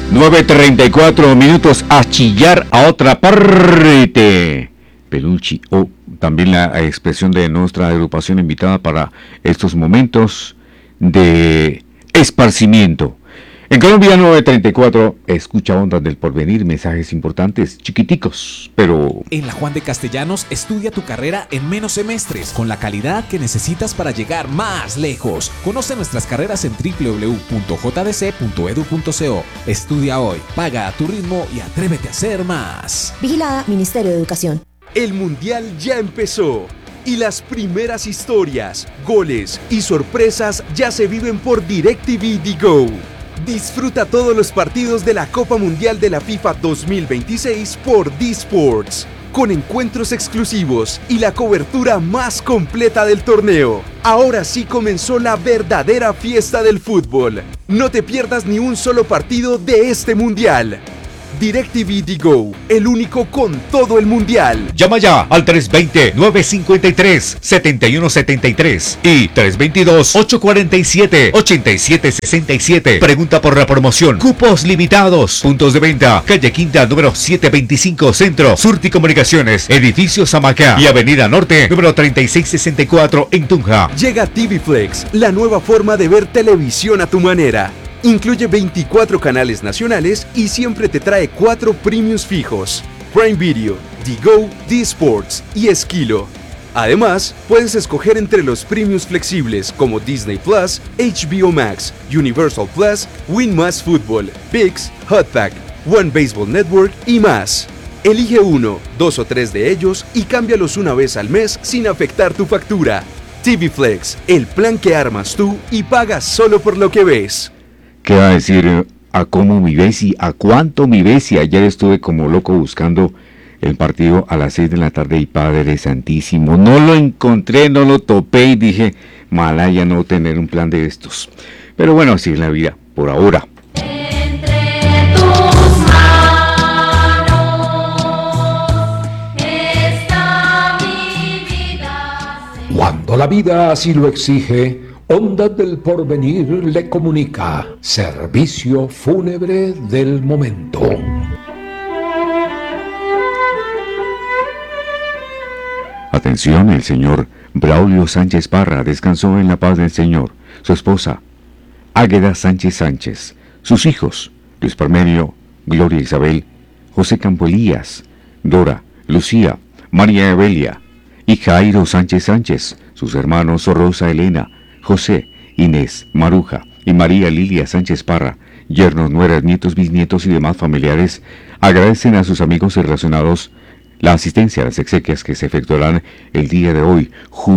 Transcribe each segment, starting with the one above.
9:34 a chillar a otra parte. Peluchi, o también la expresión de nuestra agrupación invitada para estos momentos de esparcimiento. En Colombia 9:34, escucha Ondas del Porvenir, mensajes importantes, chiquiticos, pero... En la Juan de Castellanos, estudia tu carrera en menos semestres, con la calidad que necesitas para llegar más lejos. Conoce nuestras carreras en www.jdc.edu.co. Estudia hoy, paga a tu ritmo y atrévete a hacer más. Vigilada Ministerio de Educación. El Mundial ya empezó y las primeras historias, goles y sorpresas ya se viven por DirecTV Go. Disfruta todos los partidos de la Copa Mundial de la FIFA 2026 por D-Sports, con encuentros exclusivos y la cobertura más completa del torneo. Ahora sí comenzó la verdadera fiesta del fútbol. No te pierdas ni un solo partido de este Mundial. DirecTV Go, el único con todo el mundial. Llama ya al 320-953-7173 y 322-847-8767. Pregunta por la promoción. Cupos limitados. Puntos de venta. Calle Quinta, número 725 Centro. Surti Comunicaciones. Edificio Samacá. Y Avenida Norte, número 3664 en Tunja. Llega TV Flex, la nueva forma de ver televisión a tu manera. Incluye 24 canales nacionales y siempre te trae 4 premiums fijos: Prime Video, Go, D-Sports y Esquilo. Además, puedes escoger entre los premiums flexibles como Disney Plus, HBO Max, Universal Plus, Win Más Fútbol, ViX, Hotpack, One Baseball Network y más. Elige uno, 2 o 3 de ellos y cámbialos una vez al mes sin afectar tu factura. TV Flex, el plan que armas tú y pagas solo por lo que ves. ¿Qué va a decir? ¿A cómo mi Bessi? ¿A cuánto mi Bessi? Ayer estuve como loco buscando el partido a las 6 de la tarde y Padre Santísimo, no lo encontré, no lo topé y dije, malaya no tener un plan de estos. Pero bueno, así es la vida, por ahora. Entre tus manos está mi vida. Cuando la vida así lo exige, Ondas del Porvenir le comunica servicio fúnebre del momento. Atención, el señor Braulio Sánchez Parra descansó en la paz del Señor. Su esposa, Águeda Sánchez Sánchez. Sus hijos, Luis Parmenio, Gloria Isabel, José Campo Elías, Dora, Lucía, María Evelia y Jairo Sánchez Sánchez. Sus hermanos Rosa Elena, José, Inés, Maruja y María Lilia Sánchez Parra, yernos, nueras, nietos, bisnietos y demás familiares, agradecen a sus amigos y relacionados la asistencia a las exequias que se efectuarán el día de hoy,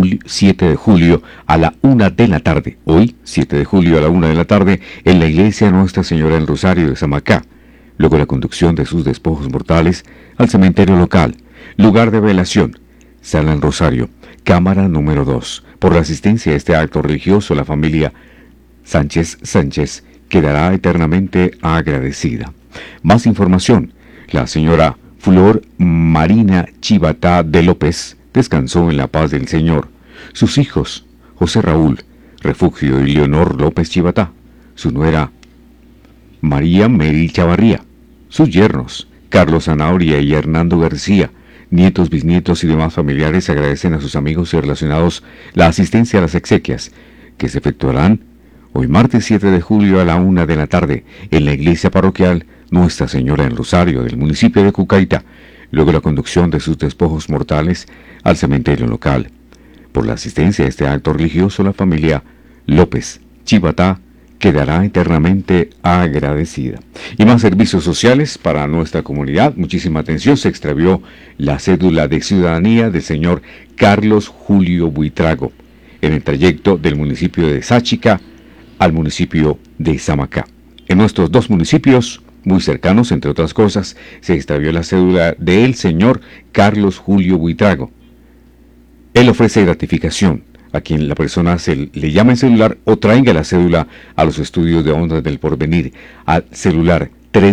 7 de julio, a la 1 de la tarde. Hoy, 7 de julio, a la 1 de la tarde, en la iglesia Nuestra Señora del Rosario de Samacá. Luego la conducción de sus despojos mortales al cementerio local, lugar de velación, Sala en Rosario, Cámara número 2. Por la asistencia a este acto religioso, la familia Sánchez Sánchez quedará eternamente agradecida. Más información. La señora Flor Marina Chivatá de López descansó en la paz del Señor. Sus hijos, José Raúl Refugio y Leonor López Chivatá. Su nuera, María Mary Chavarría. Sus yernos, Carlos Zanahorria y Hernando García. Nietos, bisnietos y demás familiares agradecen a sus amigos y relacionados la asistencia a las exequias, que se efectuarán hoy martes 7 de julio a la 1 de la tarde en la iglesia parroquial Nuestra Señora del Rosario del municipio de Cucaita, luego la conducción de sus despojos mortales al cementerio local. Por la asistencia a este acto religioso, la familia López Chivatá quedará eternamente agradecida. Y más servicios sociales para nuestra comunidad. Muchísima atención, se extravió la cédula de ciudadanía del señor Carlos Julio Buitrago en el trayecto del municipio de Sáchica al municipio de Samacá. En nuestros dos municipios, muy cercanos, entre otras cosas, se extravió la cédula del señor Carlos Julio Buitrago. Él ofrece gratificación a quien la persona le llama en celular o traiga la cédula a los estudios de Ondas del Porvenir al celular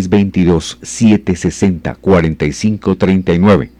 322-760-4539.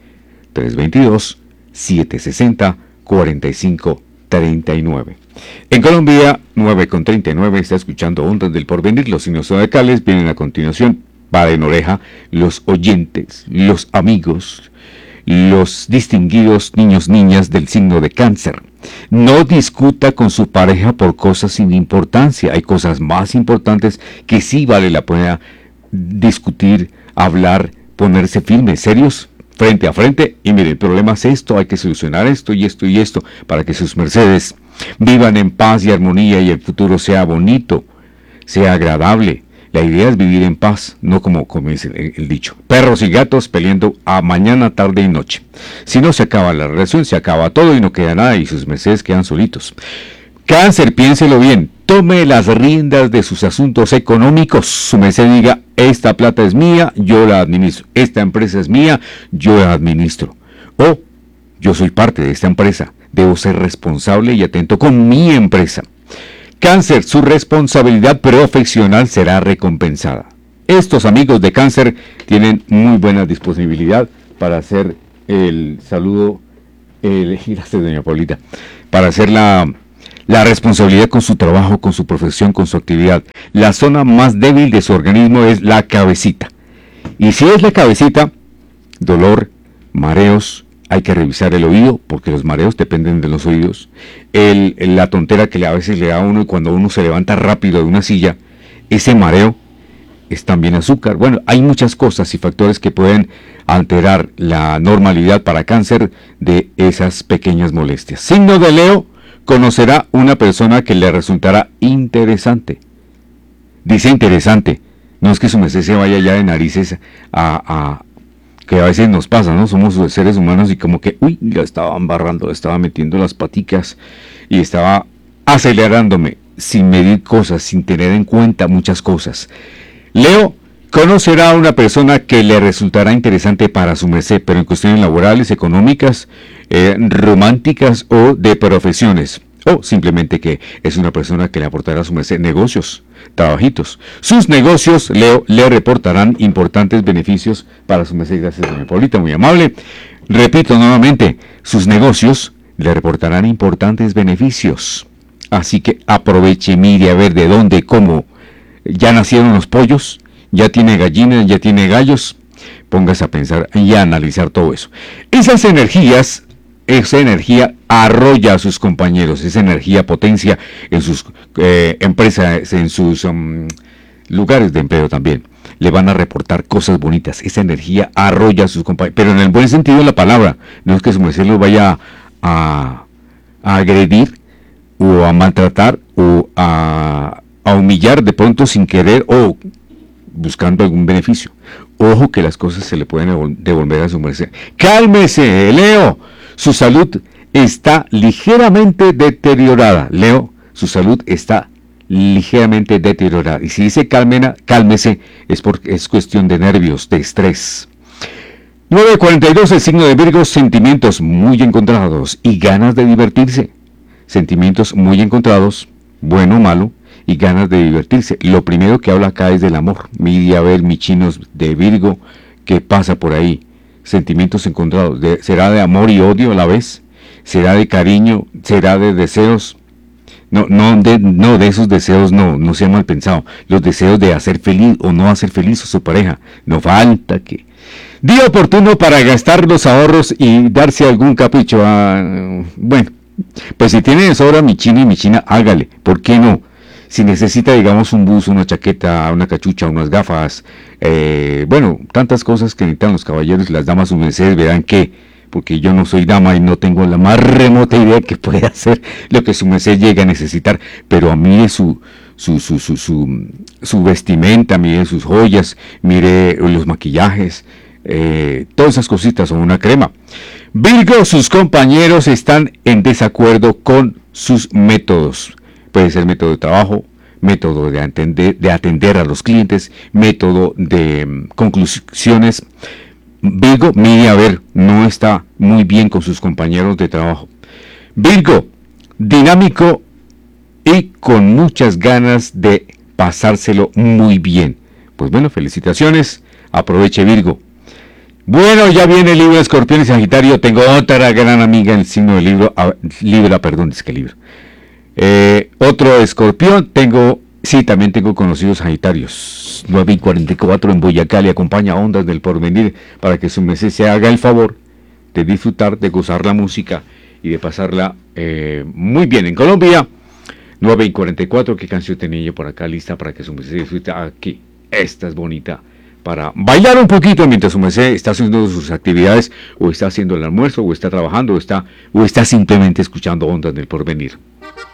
322-760-4539. En Colombia, 9:39, está escuchando Ondas del Porvenir. Los signos zodiacales vienen a continuación. para en oreja los oyentes, los amigos, los distinguidos niños, niñas del signo de Cáncer. No discuta con su pareja por cosas sin importancia. Hay cosas más importantes que sí vale la pena discutir, hablar, ponerse firmes, serios, frente a frente. Y mire, el problema es esto, hay que solucionar esto y esto y esto para que sus mercedes vivan en paz y armonía y el futuro sea bonito, sea agradable. La idea es vivir en paz, no como dice el dicho. Perros y gatos peleando a mañana, tarde y noche. Si no se acaba la relación, se acaba todo y no queda nada y sus mercedes quedan solitos. Cáncer, piénselo bien. Tome las riendas de sus asuntos económicos. Su merced diga, esta plata es mía, yo la administro. Esta empresa es mía, yo la administro. O, yo soy parte de esta empresa. Debo ser responsable y atento con mi empresa. Cáncer, su responsabilidad profesional será recompensada. Estos amigos de Cáncer tienen muy buena disponibilidad para hacer el saludo, gracias doña Paulita, para hacer la responsabilidad con su trabajo, con su profesión, con su actividad. La zona más débil de su organismo es la cabecita. Y si es la cabecita, dolor, mareos, hay que revisar el oído, porque los mareos dependen de los oídos. La tontera que a veces le da a uno y cuando uno se levanta rápido de una silla, ese mareo es también azúcar. Bueno, hay muchas cosas y factores que pueden alterar la normalidad para Cáncer de esas pequeñas molestias. Signo de Leo, conocerá una persona que le resultará interesante. Dice interesante, no es que su merced se vaya ya de narices que a veces nos pasa, ¿no? Somos seres humanos y como que, la estaba embarrando, le estaba metiendo las paticas y estaba acelerándome sin medir cosas, sin tener en cuenta muchas cosas. Leo conocerá a una persona que le resultará interesante para su merced, pero en cuestiones laborales, económicas, románticas o de profesiones. O simplemente que es una persona que le aportará a su merced negocios, trabajitos. Sus negocios, Leo, le reportarán importantes beneficios para su merced. Gracias, doña Paulita, muy amable. Repito nuevamente, sus negocios le reportarán importantes beneficios. Así que aproveche, mire a ver de dónde, cómo. Ya nacieron los pollos, ya tiene gallinas, ya tiene gallos. Póngase a pensar y a analizar todo eso. Esa energía arrolla a sus compañeros, esa energía potencia en sus empresas, en sus lugares de empleo también. Le van a reportar cosas bonitas, esa energía arrolla a sus compañeros, pero en el buen sentido de la palabra. No es que su merced los vaya a agredir o a maltratar o a humillar de pronto sin querer o buscando algún beneficio. Ojo que las cosas se le pueden devolver a su merced. Cálmese, Leo. Su salud está ligeramente deteriorada. Leo, su salud está ligeramente deteriorada. Y si dice cálmese, es porque es cuestión de nervios, de estrés. 9:42, el signo de Virgo, sentimientos muy encontrados y ganas de divertirse. Sentimientos muy encontrados, bueno o malo, y ganas de divertirse. Lo primero que habla acá es del amor. Mire a ver, mis chinos de Virgo, ¿qué pasa por ahí? Sentimientos encontrados. ¿Será de amor y odio a la vez? ¿Será de cariño? ¿Será de deseos? No, de esos deseos no sea mal pensado. Los deseos de hacer feliz o no hacer feliz a su pareja. No falta que... Día oportuno para gastar los ahorros y darse algún capricho. Bueno, pues si tiene de sobra mi chino y mi china, hágale. ¿Por qué no? Si necesita, digamos, un buzo, una chaqueta, una cachucha, unas gafas, bueno, tantas cosas que necesitan los caballeros y las damas, sus mercedes verán que, porque yo no soy dama y no tengo la más remota idea que puede hacer lo que su merced llegue a necesitar, pero mire su vestimenta, mire sus joyas, mire los maquillajes, todas esas cositas son una crema. Virgo, sus compañeros están en desacuerdo con sus métodos. Puede ser método de trabajo, método de atender a los clientes, método de conclusiones. Virgo, mire a ver, no está muy bien con sus compañeros de trabajo. Virgo, dinámico y con muchas ganas de pasárselo muy bien. Pues bueno, felicitaciones, aproveche Virgo. Bueno, ya viene el libro de Escorpión y Sagitario. Tengo otra gran amiga en el signo de Libra, perdón, es que Libra. Otro Escorpión, tengo Sí, también tengo conocidos Sagitarios. 9:44 en Boyacá le acompaña Ondas del Porvenir para que su merced se haga el favor de disfrutar, de gozar la música y de pasarla muy bien. En Colombia, 9:44, ¿qué canción tenía yo por acá lista para que su merced disfrute? Aquí, esta es bonita para bailar un poquito mientras su merced está haciendo sus actividades, o está haciendo el almuerzo, o está trabajando, o está simplemente escuchando Ondas del Porvenir.